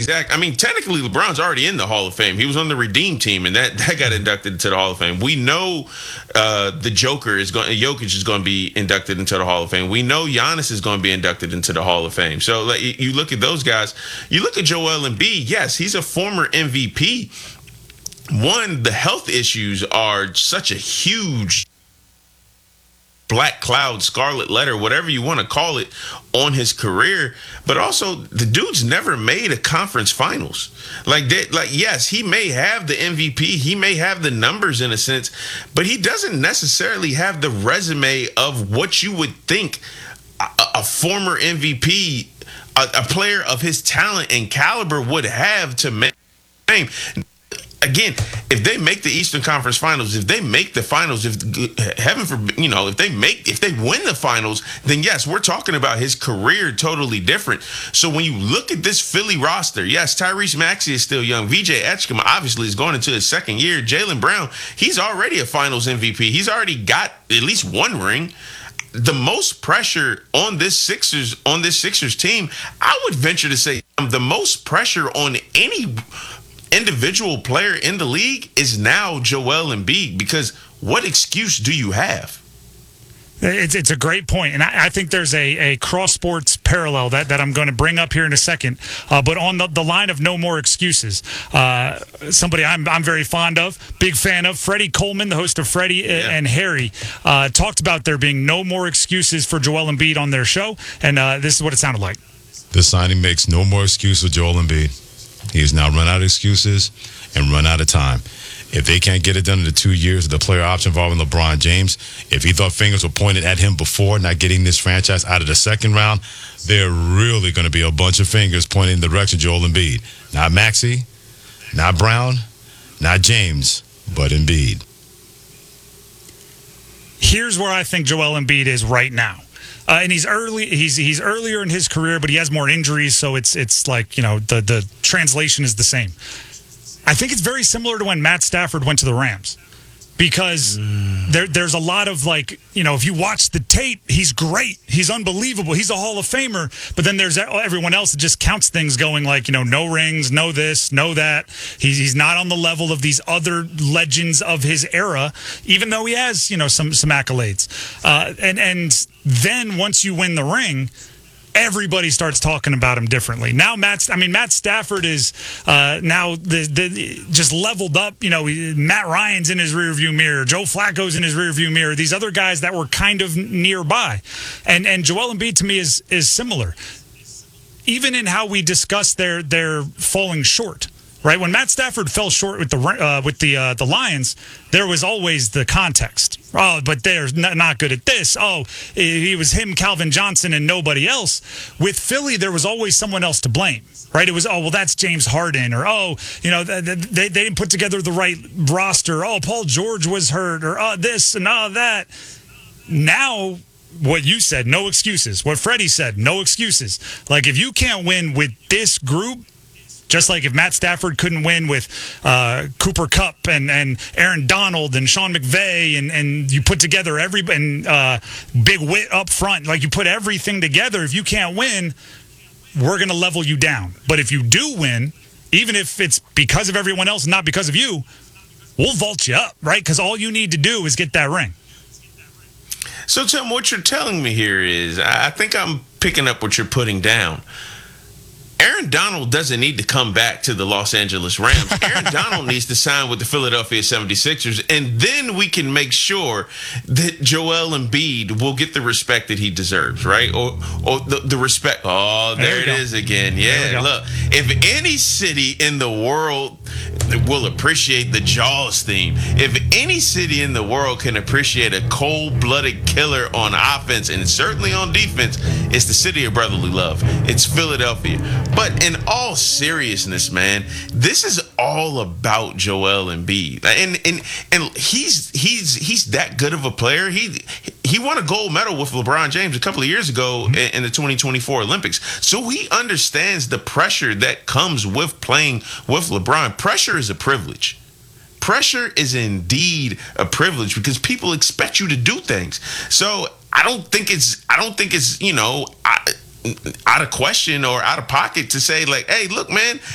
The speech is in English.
exactly. I mean, technically, LeBron's already in the Hall of Fame. He was on the Redeem team, and that got inducted into the Hall of Fame. We know the Joker Jokic is going to be inducted into the Hall of Fame. We know Giannis is going to be inducted into the Hall of Fame. So, like, you look at those guys. You look at Joel Embiid. Yes, he's a former MVP. One, the health issues are such a huge black cloud, scarlet letter, whatever you want to call it, on his career. But also, the dude's never made a conference finals. Yes, he may have the MVP, he may have the numbers in a sense, but he doesn't necessarily have the resume of what you would think a former MVP, a player of his talent and caliber would have to make name. Again, if they make the Eastern Conference Finals, if they make the finals, if heaven forbid, if they win the finals, then yes, we're talking about his career totally different. So when you look at this Philly roster, yes, Tyrese Maxey is still young. VJ Etchkum obviously is going into his second year. Jaylen Brown, he's already a Finals MVP. He's already got at least one ring. The most pressure on this Sixers team, I would venture to say the most pressure on any individual player in the league is now Joel Embiid, because what excuse do you have? It's a great point, and I think there's a cross-sports parallel that I'm going to bring up here in a second. But on the line of no more excuses, somebody I'm very fond of, big fan of, Freddie Coleman, the host of Freddie and Harry, talked about there being no more excuses for Joel Embiid on their show, and this is what it sounded like. The signing makes no more excuse for Joel Embiid. He has now run out of excuses and run out of time. If they can't get it done in the 2 years of the player option involving LeBron James, if he thought fingers were pointed at him before not getting this franchise out of the second round, there are really going to be a bunch of fingers pointing in the direction of Joel Embiid. Not Maxey, not Brown, not James, but Embiid. Here's where I think Joel Embiid is right now. And he's early. He's earlier in his career, but he has more injuries, so it's like, the translation is the same. I think it's very similar to when Matt Stafford went to the Rams, because there's a lot of if you watch the tape, he's great, he's unbelievable, he's a Hall of Famer. But then there's everyone else that just counts things, going no rings, no this, no that. He's not on the level of these other legends of his era, even though he has some accolades. And then once you win the ring, everybody starts talking about him differently. Now Matt Stafford is now just leveled up. Matt Ryan's in his rearview mirror. Joe Flacco's in his rearview mirror. These other guys that were kind of nearby. And Joel Embiid to me is similar. Even in how we discuss their falling short. Right, when Matt Stafford fell short with the Lions, there was always the context. Oh, but they're not good at this. Oh, he was him, Calvin Johnson, and nobody else. With Philly, there was always someone else to blame. Right, it was, oh, well, that's James Harden, or they didn't put together the right roster. Oh, Paul George was hurt, or this and that. Now, what you said, no excuses. What Freddie said, no excuses. Like, if you can't win with this group, just like if Matt Stafford couldn't win with Cooper Kupp and Aaron Donald and Sean McVay, and you put together Big Wit up front, like you put everything together, if you can't win, we're going to level you down. But if you do win, even if it's because of everyone else, not because of you, we'll vault you up, right? Because all you need to do is get that ring. So, Tim, what you're telling me here is, I think I'm picking up what you're putting down. Aaron Donald doesn't need to come back to the Los Angeles Rams. Aaron Donald needs to sign with the Philadelphia 76ers, and then we can make sure that Joel Embiid will get the respect that he deserves, right? Or the respect. Oh, there it is again. Yeah, look, if any city in the world will appreciate the Jaws theme, if any city in the world can appreciate a cold-blooded killer on offense and certainly on defense, it's the city of brotherly love. It's Philadelphia. But in all seriousness, man, this is all about Joel Embiid, and he's that good of a player. He won a gold medal with LeBron James a couple of years ago in the 2024 Olympics. So he understands the pressure that comes with playing with LeBron. Pressure is a privilege. Pressure is indeed a privilege because people expect you to do things. So I don't think it's out of question or out of pocket to say, like, hey, look, man,